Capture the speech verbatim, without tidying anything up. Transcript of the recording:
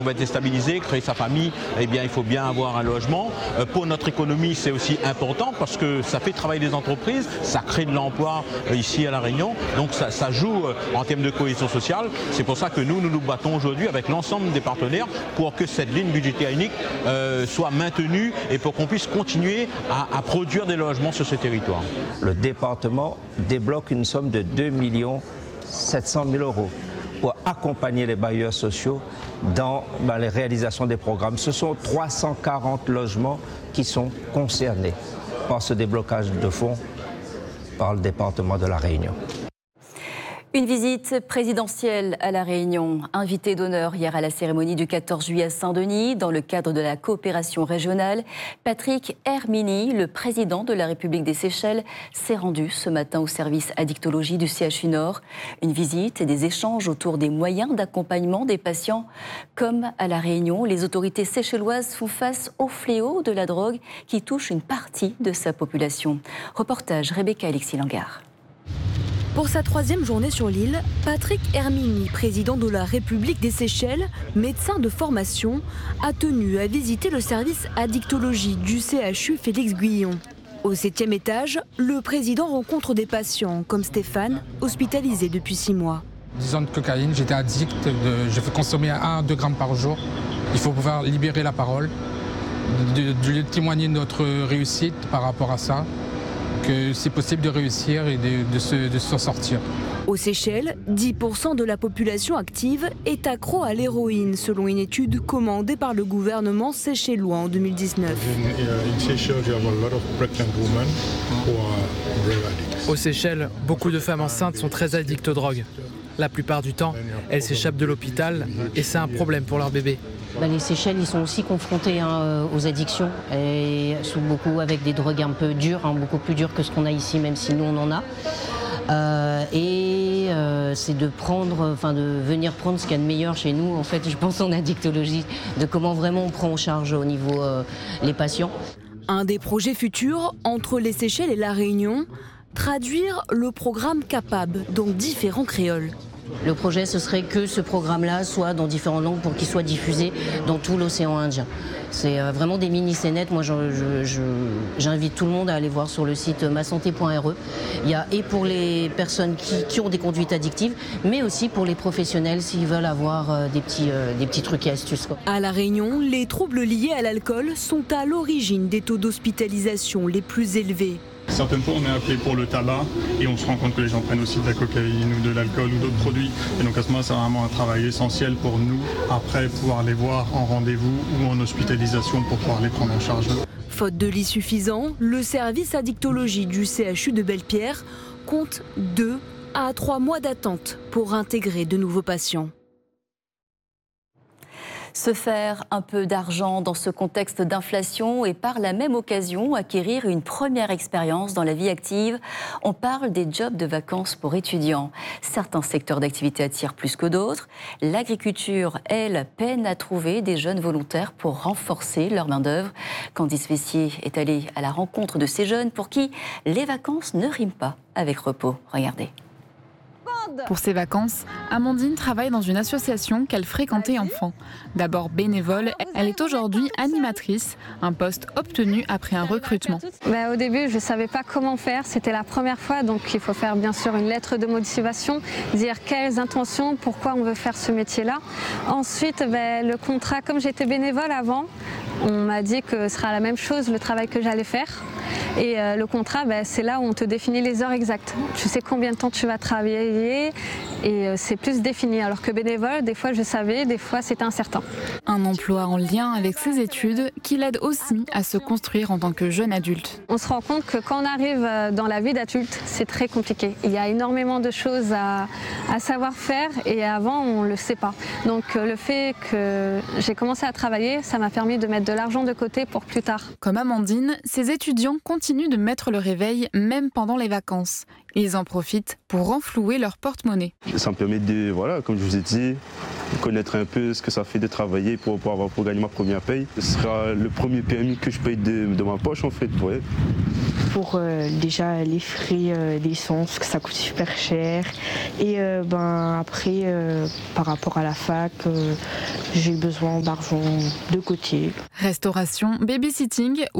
On va être déstabilisé, créer sa famille, eh bien il faut bien avoir un logement. Euh, pour notre économie, c'est aussi important parce que ça fait travailler des entreprises, ça crée de l'emploi euh, ici à La Réunion, donc ça, ça joue euh, en termes de cohésion sociale. C'est pour ça que nous, nous nous battons aujourd'hui avec l'ensemble des partenaires pour que cette ligne budgétaire unique euh, soit maintenue et pour qu'on puisse continuer à, à produire des logements sur ce territoire. Le département débloque une somme de deux millions sept cent mille euros pour accompagner les bailleurs sociaux dans bah, les réalisations des programmes. Ce sont trois cent quarante logements qui sont concernés par ce déblocage de fonds par le département de La Réunion. Une visite présidentielle à La Réunion. Invité d'honneur hier à la cérémonie du quatorze juillet à Saint-Denis, dans le cadre de la coopération régionale, Patrick Herminy, le président de la République des Seychelles, s'est rendu ce matin au service addictologie du C H U Nord. Une visite et des échanges autour des moyens d'accompagnement des patients. Comme à La Réunion, les autorités séchelloises font face au fléau de la drogue qui touche une partie de sa population. Reportage Rebecca Alexis-Langard. Pour sa troisième journée sur l'île, Patrick Herminy, président de la République des Seychelles, médecin de formation, a tenu à visiter le service addictologie du C H U Félix Guyon. Au septième étage, le président rencontre des patients comme Stéphane, hospitalisé depuis six mois. dix ans de cocaïne, j'étais addict, de, je fais consommer un à deux grammes par jour. Il faut pouvoir libérer la parole, de, de témoigner de notre réussite par rapport à ça, que c'est possible de réussir et de, de, se, de s'en sortir. Aux Seychelles, dix pour cent de la population active est accro à l'héroïne, selon une étude commandée par le gouvernement séchellois en deux mille dix-neuf. Aux Seychelles, beaucoup de femmes enceintes sont très addictes aux drogues. La plupart du temps, elles s'échappent de l'hôpital et c'est un problème pour leur bébé. Bah, les Seychelles, ils sont aussi confrontés hein, aux addictions, et sont beaucoup avec des drogues un peu dures, hein, beaucoup plus dures que ce qu'on a ici, même si nous on en a. Euh, et euh, c'est de prendre, enfin de venir prendre ce qu'il y a de meilleur chez nous, en fait, je pense en addictologie, de comment vraiment on prend en charge au niveau euh, les patients. Un des projets futurs entre les Seychelles et La Réunion, traduire le programme Capable dans différents créoles. Le projet, ce serait que ce programme-là soit dans différentes langues pour qu'il soit diffusé dans tout l'océan Indien. C'est vraiment des mini-scénettes. Moi, je, je, je, j'invite tout le monde à aller voir sur le site ma santé point r e. Il y a et pour les personnes qui, qui ont des conduites addictives, mais aussi pour les professionnels s'ils veulent avoir des petits, des petits trucs et astuces, quoi. À La Réunion, les troubles liés à l'alcool sont à l'origine des taux d'hospitalisation les plus élevés. Certaines fois, on est appelé pour le tabac et on se rend compte que les gens prennent aussi de la cocaïne ou de l'alcool ou d'autres produits. Et donc à ce moment, c'est vraiment un travail essentiel pour nous, après pouvoir les voir en rendez-vous ou en hospitalisation pour pouvoir les prendre en charge. Faute de lits suffisants, le service addictologie du C H U de Belle-Pierre compte deux à trois mois d'attente pour intégrer de nouveaux patients. Se faire un peu d'argent dans ce contexte d'inflation et par la même occasion acquérir une première expérience dans la vie active. On parle des jobs de vacances pour étudiants. Certains secteurs d'activité attirent plus que d'autres. L'agriculture, elle, peine à trouver des jeunes volontaires pour renforcer leur main-d'œuvre. Candice Vessier est allée à la rencontre de ces jeunes pour qui les vacances ne riment pas avec repos. Regardez. Pour ses vacances, Amandine travaille dans une association qu'elle fréquentait enfant. D'abord bénévole, elle est aujourd'hui animatrice, un poste obtenu après un recrutement. Bah, au début, je ne savais pas comment faire, c'était la première fois, donc il faut faire bien sûr une lettre de motivation, dire quelles intentions, pourquoi on veut faire ce métier-là. Ensuite, bah, le contrat, comme j'étais bénévole avant, on m'a dit que ce sera la même chose, le travail que j'allais faire. Et euh, le contrat, bah, c'est là où on te définit les heures exactes. Tu sais combien de temps tu vas travailler et euh, c'est plus défini. Alors que bénévole, des fois je savais, des fois c'était incertain. Un emploi en lien avec ses études qui l'aide aussi à se construire en tant que jeune adulte. On se rend compte que quand on arrive dans la vie d'adulte, c'est très compliqué. Il y a énormément de choses à, à savoir faire et avant on ne le sait pas. Donc euh, le fait que j'ai commencé à travailler, ça m'a permis de mettre de l'argent de côté pour plus tard. Comme Amandine, ces étudiants continuent de mettre le réveil même pendant les vacances. Ils en profitent pour renflouer leur porte-monnaie. Ça me permet de, voilà, comme je vous ai dit, de connaître un peu ce que ça fait de travailler pour, pour, avoir, pour gagner ma première paye. Ce sera le premier P M I que je paye de, de ma poche en fait. Ouais. pour euh, déjà les frais euh, d'essence, que ça coûte super cher. Et euh, ben, après, euh, par rapport à la fac, euh, j'ai besoin d'argent de côté. Restauration, babysitting